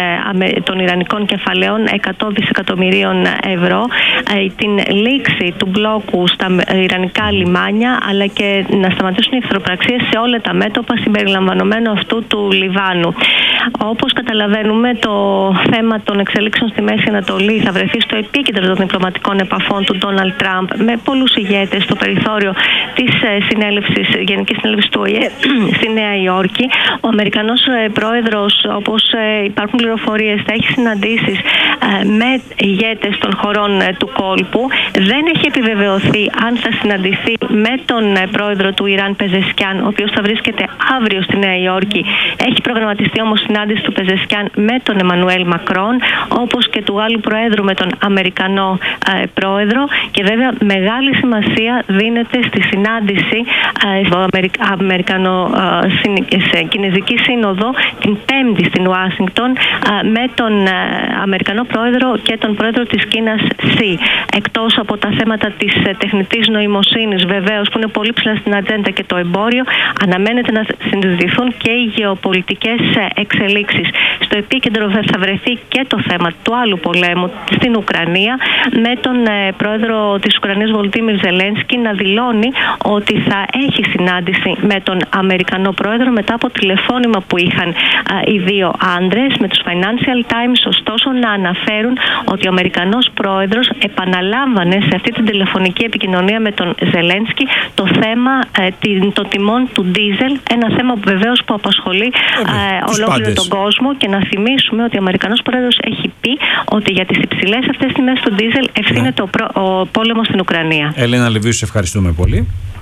των ιρανικών κεφαλαίων 100 δισεκατομμυρίων ευρώ, την λήξη του μπλόκου στα ιρανικά λιμάνια, αλλά και να σταματήσουν οι εχθροπραξίες σε όλα τα μέτωπα, συμπεριλαμβανομένου αυτού αυτού του Λιβάνου. Όπως καταλαβαίνουμε, το θέμα των εξελίξεων στη Μέση Ανατολή θα βρεθεί στο επίκεντρο των διπλωματικών επαφών του Ντόναλντ Τραμπ με πολλούς ηγέτες στο περιθώριο της Γενικής Συνέλευσης του ΟΗΕ στη Νέα Υόρκη. Ο Αμερικανός πρόεδρος, όπως υπάρχουν πληροφορίες, θα έχει συναντήσεις με ηγέτες των χωρών του κόλπου. Δεν έχει επιβεβαιωθεί αν θα συναντηθεί με τον πρόεδρο του Ιράν, Πεζεσκιάν, ο οποίος θα βρίσκεται αύριο στη Νέα Υόρκη. Έχει προγραμματιστεί όμως συνάντηση του Πεζεσκιάν με τον Εμμανουέλ Μακρόν, όπως και του Γάλλου Προέδρου με τον Αμερικανό πρόεδρο. Και βέβαια μεγάλη σημασία δίνεται στη συνάντηση στο Αμερικανο-Κινέζικη Σύνοδο την Πέμπτη στην Ουάσιγκτον με τον Αμερικανό πρόεδρο και τον πρόεδρο της Κίνας Σι. Εκτός από τα θέματα της τεχνητής νοημοσύνης, βεβαίως, που είναι πολύ ψηλά στην ατζέντα, και το εμπόριο, αναμένεται να συζητηθούν και οι γεωπολιτικές εξελίξεις. Στο επίκεντρο θα βρεθεί και το θέμα του άλλου πολέμου στην Ουκρανία, με τον πρόεδρο της Ουκρανίας Βολοντίμιρ Ζελένσκι να δηλώνει ότι θα έχει συνάντηση με τον Αμερικανό πρόεδρο μετά από τηλεφώνημα που είχαν οι δύο άντρες με τους Financial Times, ωστόσο να αναφέρουν ότι ο Αμερικανός πρόεδρος επαναλάμβανε σε αυτή την τηλεφωνική επικοινωνία με τον Ζελένσκι το θέμα των τιμών του ντίζελ, ένα θέμα που βεβαίως που απασχολεί ολόκληρο τον κόσμο, και να θυμίσουμε ότι ο Αμερικανός πρόεδρος έχει πει ότι για τις υψηλές αυτές τιμές του ντίζελ ευθύνεται ο πόλεμος στην Ουκρανία. Έλενα Λεβίου, σε ευχαριστούμε πολύ.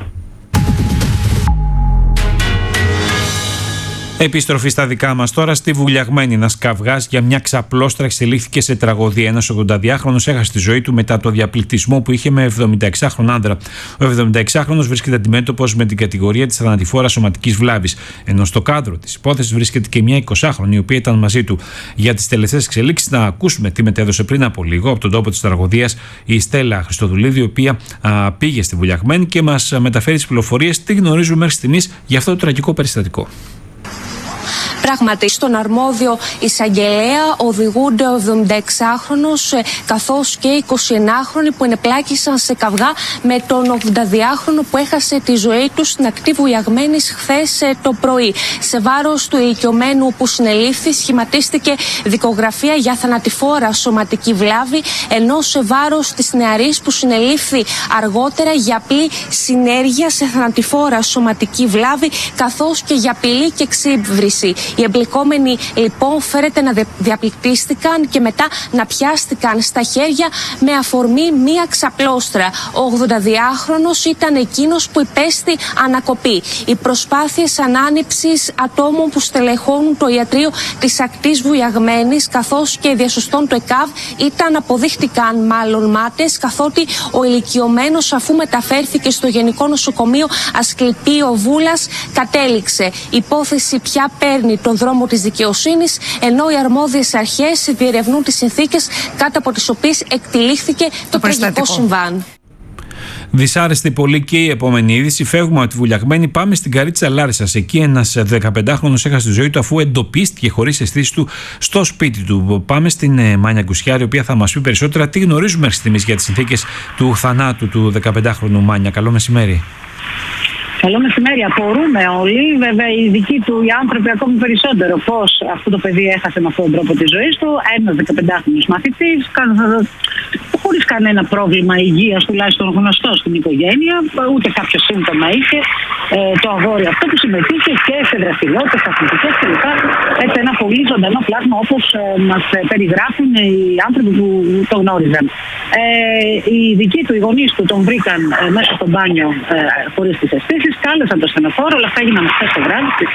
Επιστροφή στα δικά μας τώρα. Στη Βουλιαγμένη, ένας καυγάς για μια ξαπλώστρα εξελίχθηκε σε τραγωδία. Ένας 82χρονος έχασε τη ζωή του μετά το διαπληκτισμό που είχε με 76χρονο άντρα. Ο 76χρονος βρίσκεται αντιμέτωπος με την κατηγορία της θανατηφόρας σωματικής βλάβης. Ενώ στο κάδρο της υπόθεσης βρίσκεται και μια 20χρονη, η οποία ήταν μαζί του. Για τις τελευταίες εξελίξεις, να ακούσουμε τι μετέδωσε πριν από λίγο από τον τόπο της τραγωδίας η Στέλλα Χριστοδουλίδη, η οποία πήγε στη Βουλιαγμένη και μας μεταφέρει τις πληροφορίες. Τι γνωρίζουμε μέχρι στιγμής για αυτό το τραγικό περιστατικό. Πράγματι, στον αρμόδιο εισαγγελέα οδηγούνται ο 76χρονος καθώς και 29χρονοι που ενεπλάκησαν σε καυγά με τον 82χρονο που έχασε τη ζωή του στην ακτή Βουλιαγμένης χθες το πρωί. Σε βάρος του ηλικιωμένου που συνελήφθη σχηματίστηκε δικογραφία για θανατηφόρα σωματική βλάβη, ενώ σε βάρος της νεαρής που συνελήφθη αργότερα για απλή συνέργεια σε θανατηφόρα σωματική βλάβη, καθώς και για απειλή και εξύβριση. Οι εμπλεκόμενοι λοιπόν φέρεται να διαπληκτίστηκαν και μετά να πιάστηκαν στα χέρια με αφορμή μία ξαπλώστρα. Ο 82χρονος ήταν εκείνος που υπέστη ανακοπή. Οι προσπάθειες ανάνυψης ατόμων που στελεχώνουν το ιατρείο της ακτής Βουλιαγμένης καθώς και διασωστών του ΕΚΑΒ αποδείχτηκαν μάλλον μάτες, καθότι ο ηλικιωμένος, αφού μεταφέρθηκε στο Γενικό Νοσοκομείο Ασκληπείο Βούλας, κατέληξε. Η υπόθεση πια παίρνει τον δρόμο της δικαιοσύνης, ενώ οι αρμόδιες αρχές διερευνούν τις συνθήκες κάτω από τις οποίες εκτυλίχθηκε το τραγικό συμβάν. Δυσάρεστη πολύ και η επόμενη είδηση. Φεύγουμε από τη Βουλιαγμένη, πάμε στην Καρίτσα Λάρισσας. Εκεί ένας 15χρονος έχασε τη ζωή του αφού εντοπίστηκε χωρίς αισθήσεις του στο σπίτι του. Πάμε στην Μάνια Γκουσιάρη, η οποία θα μας πει περισσότερα. Τι γνωρίζουμε μέχρι στιγμής για τις συνθήκες του θανάτου του 15χρονου Μάνια. Καλό μεσημέρι. Καλό μεσημέρι. Απορούμε όλοι, βέβαια οι δικοί του οι άνθρωποι ακόμη περισσότερο, πώς αυτό το παιδί έχασε με αυτόν τον τρόπο τη ζωή του. Ένας 15χρονος μαθητής, χωρίς κανένα πρόβλημα υγείας, τουλάχιστον γνωστό στην οικογένεια, ούτε κάποιο σύμπτωμα είχε το αγόρι αυτό, που συμμετείχε και σε δραστηριότητες αθλητικές κλπ. Έτσι, ένα πολύ ζωντανό πλάσμα, όπως μας περιγράφουν οι άνθρωποι που το γνώριζαν. Οι δικοί του, οι γονείς του, τον βρήκαν μέσα στο μπάνιο χωρίς τις αισθήσεις, κάλεσαν το στενοφόρο, όλα αυτά έγιναν χθες το βράδυ στις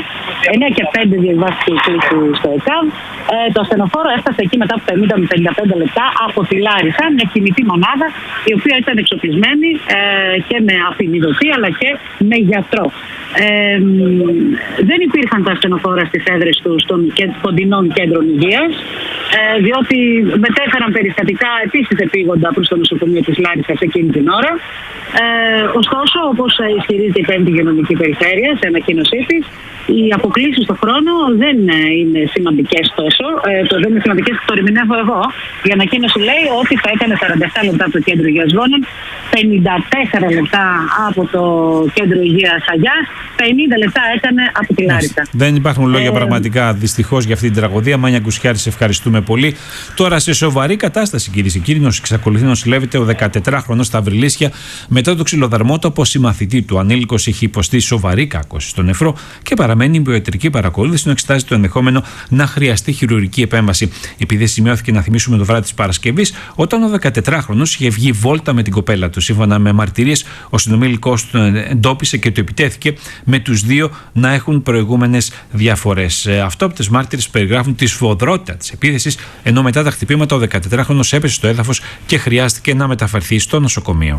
9 και 5 διαβάστηκε η κλήση στο ΕΚΑΒ. Το ασθενοφόρο έφτασε εκεί μετά από 50 με 55 λεπτά από τη Λάρισα, μια κινητή μονάδα η οποία ήταν εξοπλισμένη και με αφημιδωτή αλλά και με γιατρό. Δεν υπήρχαν τα ασθενοφόρα στις έδρες του των κοντινών κέντρων υγείας, διότι μετέφεραν περιστατικά επίσης επίγοντα προς το νοσοκομείο της Λάρισσας εκείνη την ώρα. Ωστόσο, όπως ισχυρίζεται η 5η Γενομική Περιφέρεια σε ανακοίνωσή της, οι αποκλήσεις στον χρόνο δεν είναι σημαντικές τόσο. Δεν είναι σημαντικές, το ερμηνεύω εγώ. Η ανακοίνωση λέει ότι θα έκανε 47 λεπτά από το κέντρο υγείας Βόνων, 54 λεπτά από το κέντρο υγείας Αγιάς, 50 λεπτά έκανε από τη Λάρισα. Δεν υπάρχουν λόγια πραγματικά δυστυχώς για αυτή την τραγωδία. Μάνια Κουσιάρη, σε ευχαριστούμε πολύ. Τώρα σε σοβαρή κατάσταση, κυρίες και κύριοι, εξακολουθεί να νοσηλεύεται ο 14χρονος στα Βρυλίσια μετά το ξυλοδαρμότοπο συμμαθητή του. Ο ανήλικος έχει υποστεί σοβαρή κάκωση στο νεφρό και παραμένει υπό ιατρική παρακολούθηση, ενώ εξετάζει το ενδεχόμενο να χρειαστεί χειρουργική επέμβαση. Επειδή σημειώθηκε, να θυμίσουμε, το βράδυ της Παρασκευής, όταν ο 14χρονος είχε βγει βόλτα με την κοπέλα του. Σύμφωνα με μαρτυρίες, ο συνομήλικος του εντόπισε και του επιτέθηκε, με τους δύο να έχουν προηγούμενες διαφορές. Αυτόπτες μάρτυρες περιγράφουν τη σφοδρότητα της επίθεσης, ενώ μετά τα χτυπήματα ο 14χρονος έπεσε στο έδαφος και χρειάστηκε να μεταφερθεί στο νοσοκομείο.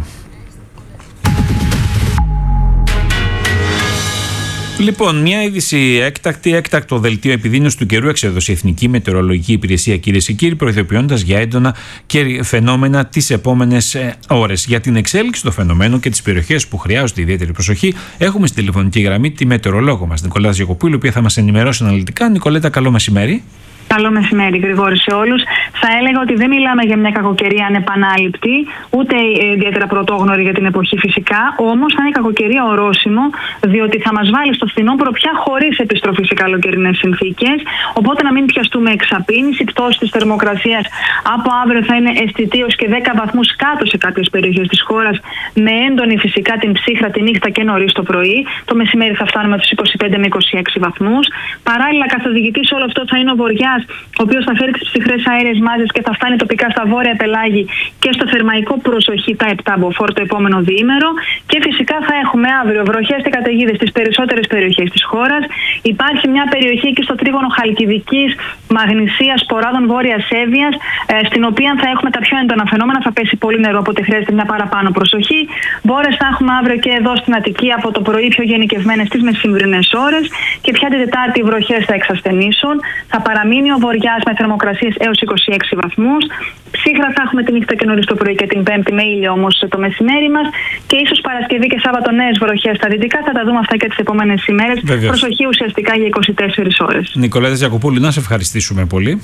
Λοιπόν, μια είδηση έκτακτο δελτίο επιδείνωσης του καιρού εξέδωσε η Εθνική Μετεωρολογική Υπηρεσία, κυρίες και κύριοι, προειδοποιώντας για έντονα και φαινόμενα τις επόμενες ώρες. Για την εξέλιξη των φαινομένων και τις περιοχές που χρειάζονται ιδιαίτερη προσοχή, έχουμε στην τηλεφωνική γραμμή τη μετεωρολόγο μας, Νικολέτα Γιακοπούλου, η οποία θα μας ενημερώσει αναλυτικά. Νικολέτα, καλό μεσημέρι. Καλό μεσημέρι, Γρηγόρη, σε όλους. Θα έλεγα ότι δεν μιλάμε για μια κακοκαιρία ανεπανάληπτη, ούτε ιδιαίτερα πρωτόγνωρη για την εποχή φυσικά, όμως θα είναι κακοκαιρία ορόσημο, διότι θα μας βάλει στο φθινόπωρο πια χωρίς επιστροφή σε καλοκαιρινές συνθήκες. Οπότε να μην πιαστούμε εξαπίνηση. Η πτώση της θερμοκρασίας από αύριο θα είναι αισθητή ως και 10 βαθμούς κάτω σε κάποιες περιοχές της χώρας, με έντονη φυσικά την ψύχρα τη νύχτα και νωρίς το πρωί. Το μεσημέρι θα φτάνουμε τους 25 με 26 βαθμούς. Παράλληλα, καθοδηγητής όλο αυτό θα είναι ο βοριάς, ο οποίος θα φέρει τις ψυχρές αέριες μάζες και θα φτάνει τοπικά στα βόρεια πελάγη και στο θερμαϊκό προσοχή τα 7 μποφόρ το επόμενο διήμερο. Και φυσικά θα έχουμε αύριο βροχές και καταιγίδες στις περισσότερες περιοχές της χώρας. Υπάρχει μια περιοχή εκεί στο τρίγωνο Χαλκιδικής, Μαγνησίας, Ποράδων, Βόρειας Εύβοιας, στην οποία θα έχουμε τα πιο έντονα φαινόμενα. Θα πέσει πολύ νερό, οπότε χρειάζεται μια παραπάνω προσοχή. Μπόρες θα έχουμε αύριο και εδώ στην Αττική από το πρωί πιο γενικευμένες τις μεσημβρινές ώρες. Και πια την Τετάρτη οι βροχές θα εξασθενήσουν. Θα παραμείνει ο βοριάς με θερμοκρασίες έως 26 βαθμούς. Ψύχρα θα έχουμε τη νύχτα και νωρίς το πρωί και την Πέμπτη, με ήλιο όμως το μεσημέρι μας. Και ίσως Παρασκευή και Σάββατο νέες βροχές στα δυτικά. Θα τα δούμε αυτά και τις επόμενες ημέρες. Προσοχή ουσιαστικά για 24 ώρες. Νικολέτα Γιακοπούλου, να σε ευχαριστήσουμε πολύ.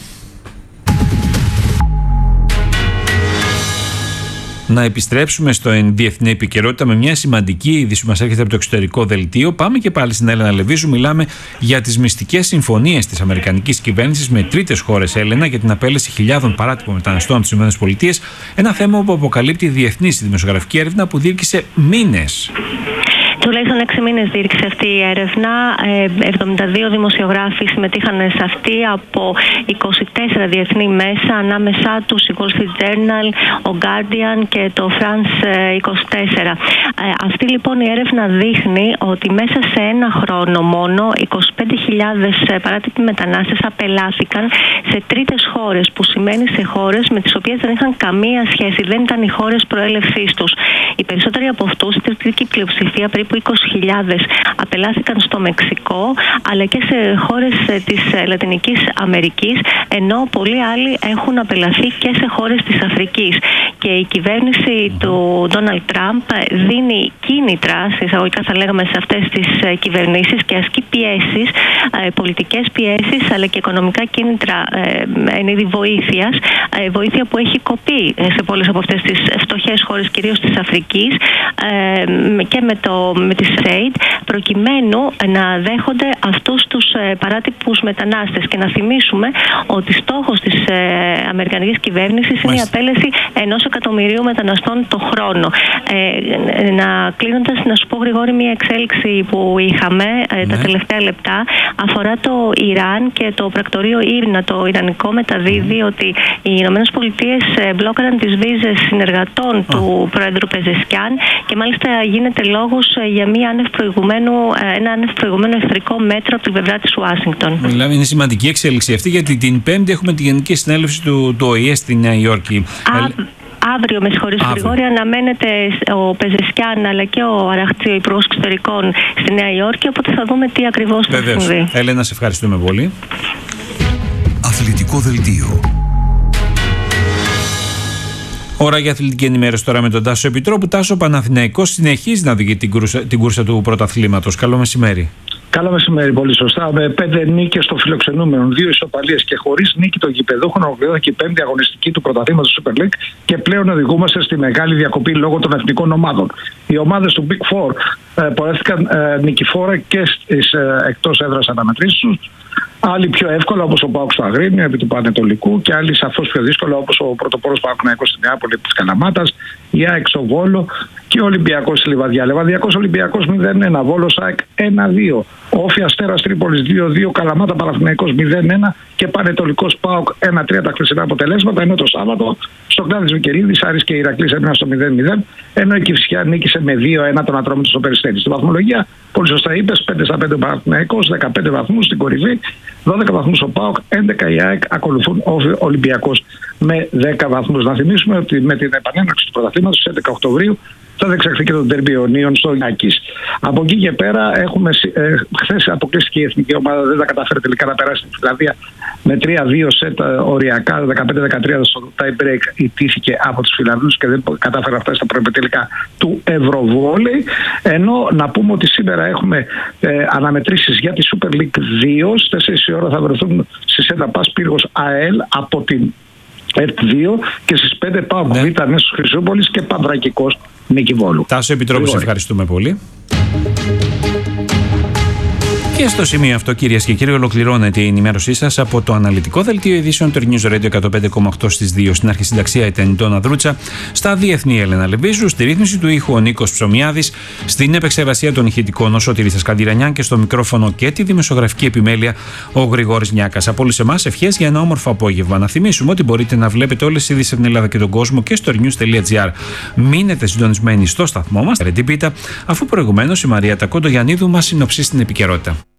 Να επιστρέψουμε στο διεθνή επικαιρότητα με μια σημαντική είδηση που μας έρχεται από το εξωτερικό δελτίο. Πάμε και πάλι στην Έλενα Λεβίζου. Μιλάμε για τις μυστικές συμφωνίες της αμερικανικής κυβέρνησης με τρίτες χώρες, Έλενα, για την απέλαση χιλιάδων παράτυπων μεταναστών από τις ΗΠΑ. Ένα θέμα που αποκαλύπτει διεθνής δημοσιογραφική έρευνα που διήρκησε μήνες. Τουλάχιστον 6 μήνες διήρκησε αυτή η έρευνα. 72 δημοσιογράφοι συμμετείχαν σε αυτή από 24 διεθνή μέσα, ανάμεσά τους η Wall Street Journal, ο Guardian και το France 24. Αυτή λοιπόν η έρευνα δείχνει ότι μέσα σε ένα χρόνο μόνο 25.000 παράτυποι μετανάστες απελάθηκαν σε τρίτες χώρες, που σημαίνει σε χώρες με τις οποίες δεν είχαν καμία σχέση, δεν ήταν οι χώρες προέλευσής τους. Οι περισσότεροι από αυτούς, η τριπλική πλειοψηφία, περίπου 20.000, απελάθηκαν στο Μεξικό, αλλά και σε χώρες της Λατινικής Αμερικής, ενώ πολλοί άλλοι έχουν απελαθεί και σε χώρες της Αφρικής. Και η κυβέρνηση του Ντόναλντ Τραμπ δίνει κίνητρα, σε εισαγωγικά θα λέγαμε, σε αυτές τις κυβερνήσεις και ασκεί πιέσεις, πολιτικές πιέσεις, αλλά και οικονομικά κίνητρα εν είδη βοήθειας, βοήθεια που έχει κοπεί σε πολλές από αυτές τις φτωχές χώρες, κυρίως της Αφρικής, και με τη SAID, προκειμένου να δέχονται αυτούς τους παράτυπους μετανάστες. Και να θυμίσουμε ότι στόχος της αμερικανικής κυβέρνησης είναι η απέλαση 1 εκατομμυρίου μεταναστών το χρόνο. Κλείνοντας, να σου πω, Γρηγόρη, μια εξέλιξη που είχαμε τα τελευταία λεπτά αφορά το Ιράν και το πρακτορείο Ήρνα. Το Ιρανικό μεταδίδει ότι οι ΗΠΑ μπλόκαραν τις βίζες συνεργατών του Πρόεδρου Πεζεσκιάν και μάλιστα γίνεται λόγος για ένα άνευ προηγουμένου εχθρικό μέτρο από την πλευρά της Ουάσιγκτον. Δηλαδή είναι σημαντική εξέλιξη αυτή, γιατί την Πέμπτη έχουμε τη Γενική Συνέλευση του ΟΗΕ στη Νέα Υόρκη. Αύριο, με συγχωρείς Γρηγόρη, αναμένεται ο Πεζεσκιάν αλλά και ο Αραχτζή, ο Υπουργός Εξωτερικών, στη Νέα Υόρκη, οπότε θα δούμε τι ακριβώς θα συμβεί. Έλενα, σε ευχαριστούμε πολύ. Αθλητικό δελτίο. Ώρα για αθλητική ενημέρωση τώρα με τον Τάσο Επιτρόπου. Τάσο, Παναθηναϊκός συνεχίζει να οδηγεί την κούρσα του πρωταθλήματος. Καλό μεσημέρι. Καλό μεσημέρι, πολύ σωστά. Με 5 νίκες των φιλοξενούμενων, 2 ισοπαλίες και χωρίς νίκη των γηπεδούχων, ολοκληρώθηκε η 5η αγωνιστική του πρωταθλήματος Super League και πλέον οδηγούμαστε στη μεγάλη διακοπή λόγω των εθνικών ομάδων. Οι ομάδες του Big Four πορεύτηκαν νικηφόρα και στις εκτός έδρας αναμετρήσεις τους. Άλλοι πιο εύκολα, όπως ο ΠΑΟΚ στο Αγρίνιο επί του Πανετολικού, και άλλοι σαφώς πιο δύσκολα, όπως ο πρωτοπόρος Παναθηναϊκός στη Νεάπολη επί της Καλαμάτας, η ΑΕΚ στο Βόλο και ο Ολυμπιακός στη Λιβαδιά. Λιβαδιακός Ολυμπιακός 0-1, Βόλος ΑΕΚ 1-2, Όφη Αστέρας Τρίπολης 2-2, Καλαμάτα Παναθηναϊκός 0-1 και Πανετολικός ΠΑΟΚ 1-3 τα χθεσινά αποτελέσματα. Ενώ το Σάββατο στο Κλάδης Βικελίδης, Άρης και Ηρακλής έμειναν στο 0-0, ενώ η Κηφισιά νίκησε με 2-1 τον Ατρόμητο στο Περιστέρι. Στη βαθμολογία, πολύ σωστά είπες, 5-5 ο Παναθηναϊκός, 15 βαθμούς στην κορυφή, 12 βαθμούς ο ΠΑΟΚ, 11 η ΑΕΚ, ακολουθούν ο Ολυμπιακός με 10 βαθμούς. Να θυμίσουμε ότι με την επανέναρξη του πρωταθλήματος στις 11 Οκτωβρίου θα διεξαχθεί και το ντέρμπι Ιωνίων στο Ιακής. Από εκεί και πέρα, χθες αποκλείστηκε η εθνική ομάδα, δεν τα καταφέρει τελικά να περάσει στην Φιλανδία με 3-2 σετ οριακά, 15-13 στο tie break ιτήθηκε από τους Φιλανδούς και δεν κατάφερε αυτά στα προεπιτελικά του Ευρωβόλεϊ. Ενώ να πούμε ότι σήμερα έχουμε αναμετρήσεις για τη Super League 2, στις 4 η ώρα θα βρεθούν στη Σέντα Πας Πύργος ΑΕΛ από την ΕΡΤ2 και στις 5 ΠΑΟΚ Β' Νέσος Χρυσούπολης και Πανδρακικός Νίκη Βόλου. Τάσο Επιτρόπου, σε ευχαριστούμε πολύ. Και στο σημείο αυτό, κυρίες και κύριοι, ολοκληρώνεται η ενημέρωσή σας από το αναλυτικό δελτίο ειδήσεων του News Radio 105,8 στις 2. Στην αρχισυνταξία ήταν η Ντόνα Δρούτσα, στα διεθνή Έλενα Λεβίζου, στη ρύθμιση του ήχου ο Νίκος Ψωμιάδης, στην επεξεργασία των ηχητικών ο Σωτήρης Ασκαντηρανιάν και στο μικρόφωνο και τη δημοσιογραφική επιμέλεια ο Γρηγόρης Νιάκας. Από όλους εμάς, ευχές για ένα όμορφο απόγευμα. Να θυμίσουμε ότι μπορείτε να βλέπετε όλες τις ειδήσεις από την Ελλάδα και τον κόσμο και στο news.gr. Μείνετε συντονισμένοι στο σταθμό μας, αφού προηγουμένως η Μαρία Τακόντογιαννίδου μας συνοψίσει την επικαιρότητα.